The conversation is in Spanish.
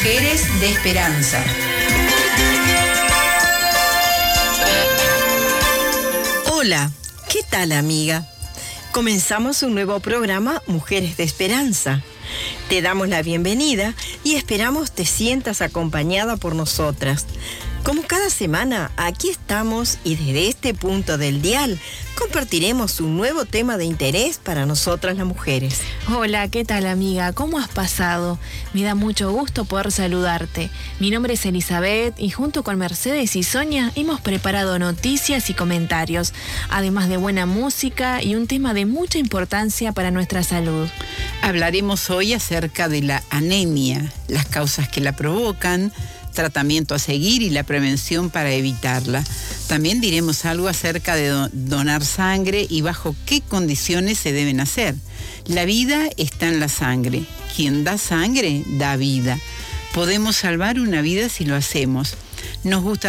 Mujeres de Esperanza. Hola, ¿qué tal, amiga? Comenzamos un nuevo programa, Mujeres de Esperanza. Te damos la bienvenida y esperamos te sientas acompañada por nosotras. Como cada semana, aquí estamos y desde este punto del dial compartiremos un nuevo tema de interés para nosotras las mujeres. Hola, ¿qué tal, amiga? ¿Cómo has pasado? Me da mucho gusto poder saludarte. Mi nombre es Elizabeth y junto con Mercedes y Sonia hemos preparado noticias y comentarios, además de buena música y un tema de mucha importancia para nuestra salud. Hablaremos hoy acerca de la anemia, las causas que la provocan, tratamiento a seguir y la prevención para evitarla. También diremos algo acerca de donar sangre y bajo qué condiciones se deben hacer. La vida está en la sangre. Quien da sangre, da vida. Podemos salvar una vida si lo hacemos. Nos gusta